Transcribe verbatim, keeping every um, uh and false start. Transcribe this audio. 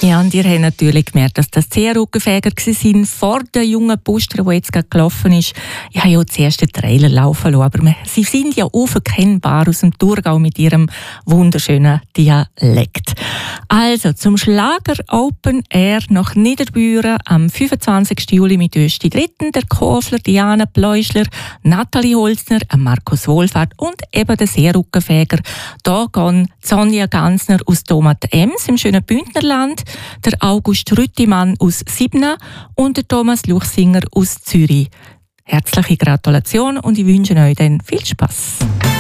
Ja, und ihr habt natürlich gemerkt, dass das Seerückenfeger waren vor der jungen Puster, die jetzt gerade gelaufen ist. Ich habe ja auch zuerst den Trailer laufen lassen, aber wir, sie sind ja unverkennbar aus dem Thurgau mit ihrem wunderschönen Dialekt. Also zum Schlager Open Air nach Niederbüren am fünfundzwanzigsten Juli mit Östi Dritten, der Kofler, Diana Pleuschler, Nathalie Holzner, Markus Wohlfahrt und eben der Seerückenfeger. Da gehen Sonja Gansner aus Domat-Ems im schönen Bündnerland, der August Rüttimann aus Sibna und der Thomas Luchsinger aus Zürich. Herzliche Gratulation und ich wünsche euch dann viel Spass.